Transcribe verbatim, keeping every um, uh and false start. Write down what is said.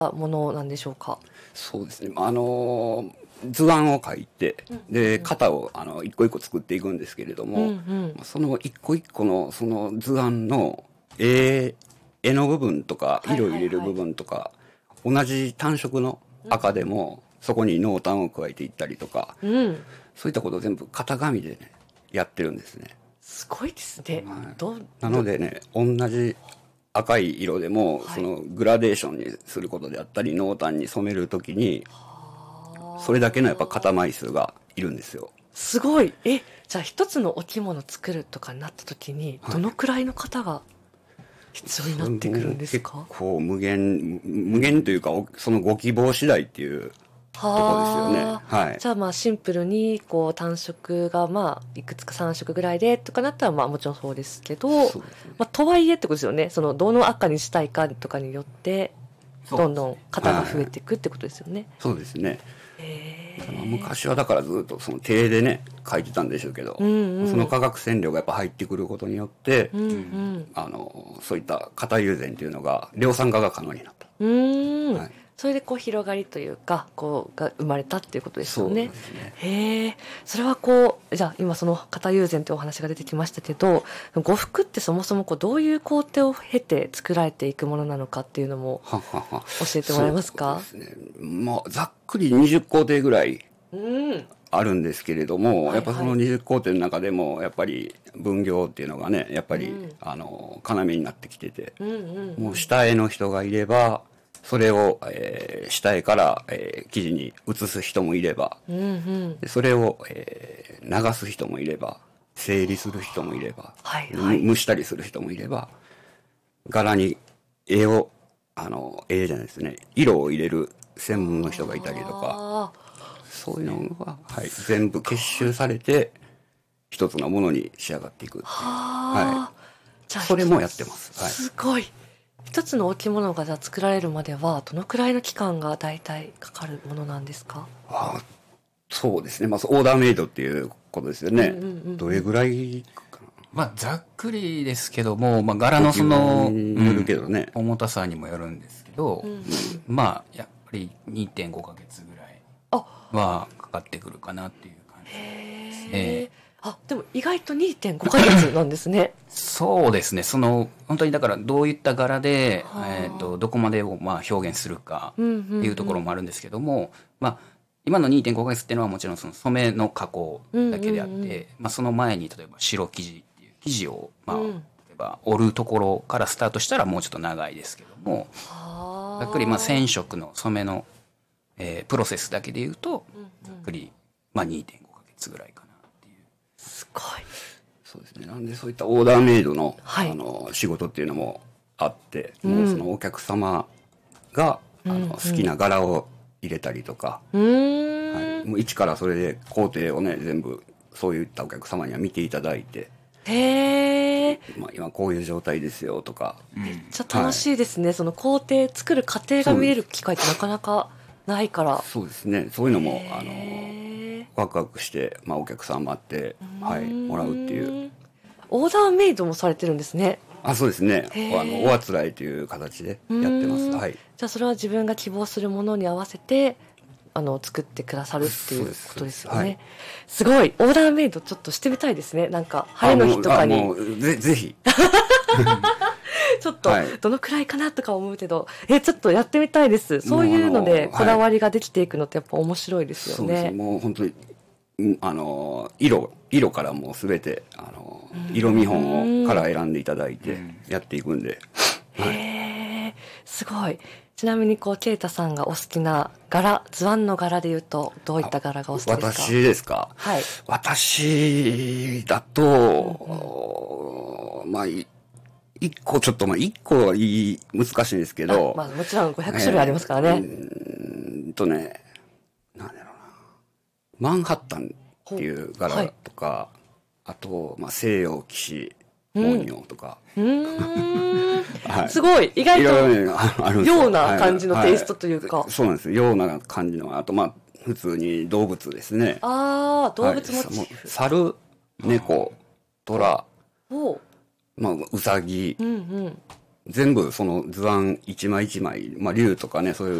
ものなんでしょうか？ そうですね。あの、図案を書いて、で、型を、あの、一個一個作っていくんですけれども、うんうん、その一個一個の、その図案の絵、絵の部分とか、色入れる部分とか、はいはいはい、同じ単色の赤でも、うん、そこに濃淡を加えていったりとか、うん、そういったことを全部型紙でね、やってるんですね。 すごいですね。 はい、どなのでね、同じ赤い色でも、はい、そのグラデーションにすることであったり、濃淡に染めるときに、それだけのやっぱ型枚数がいるんですよ。 すごい。え、じゃあ一つのお着物作るとかになったときに、どのくらいの型が必要になってくるんですか？ 結構無限、無限というか、そのご希望次第っていうところですよね。はい。 じゃあまあシンプルにこう単色がまあいくつかさん色ぐらいでとかなったらまあもちろんそうですけど、そうですね、まあとはいえってことですよね。そのどの赤にしたいかとかによってどんどん型が増えていくってことですよね。 そうですね。昔はだからずっとその手でね書いてたんでしょうけど、うんうん、その化学染料がやっぱ入ってくることによって、うんうん、あのそういった型友禅っていうのが量産化が可能になった。 うーん、はい、それでこう広がりというかこうが生まれたっていうことですよね。そうですね。へえ、それはこうじゃあ今その型友禅というお話が出てきましたけど、呉服ってそもそもこうどういう工程を経て作られていくものなのかっていうのも教えてもらえますか？ そうですね。まあざっくりにじゅっ工程ぐらいあるんですけれども、うん、やっぱそのにじゅっ工程の中でもやっぱり分業っていうのがねやっぱり、うん、あの要になってきてて、うんうんうん、もう下絵の人がいればそれを、えー、下絵から、えー、生地に移す人もいれば、うんうん、でそれを、えー、流す人もいれば整理する人もいれば、はいはい、蒸したりする人もいれば、柄に絵をあの絵じゃないですね色を入れる専門の人がいたりとか、そういうのが、はい、全部結集されて一つのものに仕上がっていくっていう、はい、じゃあそれもやってます。はい、 すごい。一つのお着物がじゃあ作られるまではどのくらいの期間が大体かかるものなんですか？ ああ、そうですね、まあ、オーダーメイドっていうことですよね、うんうんうんうん、どれぐらいかな。 まあざっくりですけども、まあ、柄のその、 よるけどね、 うん、重たさにもよるんですけど、うんうん、まあやっぱり にてんご ヶ月ぐらいはかかってくるかなっていう感じですね。 あ、でも意外と にてんご ヶ月なんですね。 そうですね。その、本当にだからどういった柄で、えっと、どこまでをまあ表現するかっていうところもあるんですけども、うんうんうん、まあ、今の にてんご ヶ月っていうのはもちろんその染めの加工だけであって、うんうんうん、まあその前に例えば白生地っていう生地を、まあ、例えば織るところからスタートしたらもうちょっと長いですけども、ざっくりまあ染色の染めの、えー、プロセスだけで言うと、ざっくりまあ にてんご ヶ月ぐらいかな。 すごい。 そうですね。なんでそういったオーダーメイドの、はい、あの仕事っていうのもあって、うん、もうそのお客様が、うん、あの好きな柄を入れたりとか、うん、はい、もう一からそれで工程をね全部そういったお客様には見ていただいて、 へー、 まあ、今こういう状態ですよとか、 めっちゃ楽しいですね、はい、その工程作る過程が見える機会ってなかなかないから。 そうですね。そういうのもあのワクワクして、まあ、お客さん待って、はい、もらうっていう。 オーダーメイドもされてるんですね。 あ、そうですね。あのおあつらいという形でやってます。はい。 じゃあそれは自分が希望するものに合わせてあの作ってくださるっていうことですよね。はい、すごい。オーダーメイドちょっとしてみたいですね。なんか晴れの日とかに。 もうもうぜぜひ。 ちょっとどのくらいかなとか思うけど、はい、えちょっとやってみたいです。そういうのでこだわりができていくのってやっぱ面白いですよね。 はい、そうです。もう本当にあの色色からもうすべてあの色見本をから選んでいただいてやっていくんで。 うん、はい、へー、すごい。ちなみにこうケイタさんがお好きな柄、図案の柄でいうとどういった柄がお好きですか？ 私ですか。はい。私だと、うんうん、まあ一個ちょっとまあ一個はいい難しいんですけど、 まあもちろんごひゃく種類ありますからね。 えー、うんとね、なんだろうな、マンハッタンっていう柄とか、はい、あとまあ西洋騎士文様とか、 うん、はい、すごい意外とような感じのテイストというか、はいはい、 そうなんです。ような感じの、あとまあ普通に動物ですね。 ああ、動物モチーフ、 はい、猿、猫、虎、おまあ、うさぎ、うんうん、 全部その図案一枚一枚、まあ竜とかね、そういう